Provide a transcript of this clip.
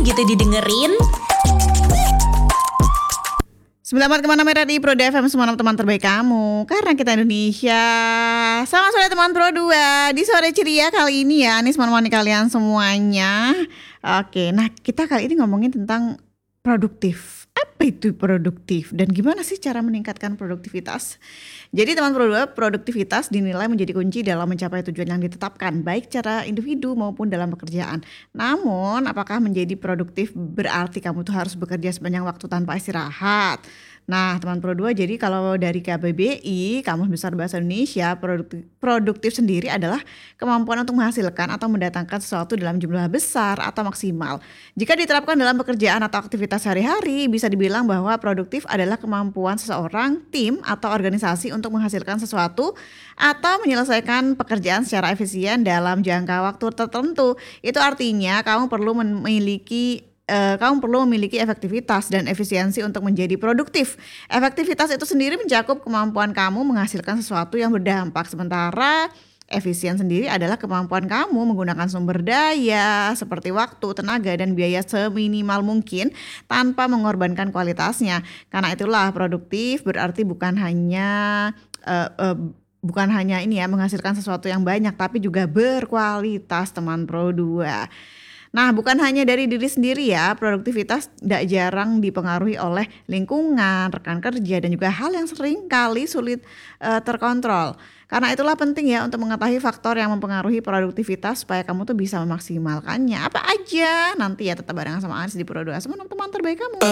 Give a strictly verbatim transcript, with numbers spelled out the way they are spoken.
gitu didengerin. Selamat kemana-mana di Pro F M, semua teman terbaik kamu. Karena kita Indonesia. Selamat sore teman Pro dua. Di sore ceria kali ini ya, Anis menemani kalian semuanya. Oke, nah kita kali ini ngomongin tentang produktif. Apa itu produktif dan gimana sih cara meningkatkan produktivitas? Jadi teman Pro dua, produktivitas dinilai menjadi kunci dalam mencapai tujuan yang ditetapkan, baik secara individu maupun dalam pekerjaan. Namun, apakah menjadi produktif berarti kamu tuh harus bekerja sepanjang waktu tanpa istirahat? Nah, teman Pro dua, jadi kalau dari K B B I, Kamus Besar Bahasa Indonesia, produktif, produktif sendiri adalah kemampuan untuk menghasilkan atau mendatangkan sesuatu dalam jumlah besar atau maksimal. Jika diterapkan dalam pekerjaan atau aktivitas sehari-hari, bisa dibilang bahwa produktif adalah kemampuan seseorang, tim, atau organisasi untuk menghasilkan sesuatu atau menyelesaikan pekerjaan secara efisien dalam jangka waktu tertentu. Itu artinya kamu perlu memiliki Uh, kamu perlu memiliki efektivitas dan efisiensi untuk menjadi produktif. Efektivitas itu sendiri mencakup kemampuan kamu menghasilkan sesuatu yang berdampak, sementara efisien sendiri adalah kemampuan kamu menggunakan sumber daya seperti waktu, tenaga, dan biaya seminimal mungkin tanpa mengorbankan kualitasnya. Karena itulah produktif berarti bukan hanya uh, uh, bukan hanya ini ya menghasilkan sesuatu yang banyak, tapi juga berkualitas teman Pro dua. Nah, bukan hanya dari diri sendiri ya, produktivitas tidak jarang dipengaruhi oleh lingkungan, rekan kerja, dan juga hal yang sering kali sulit uh, terkontrol. Karena itulah penting ya untuk mengetahui faktor yang mempengaruhi produktivitas supaya kamu tuh bisa memaksimalkannya. Apa aja? Nanti ya tetap barengan sama Anis di Pro dua, semua teman terbaik kamu.